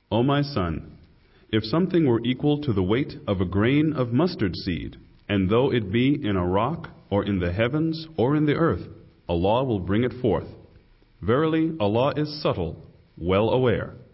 O my son, if something were equal to the weight of a grain of mustard seed, and though it be in a rock, or in the heavens, or in the earth, Allah will bring it forth. Verily, Allah is subtle, well aware.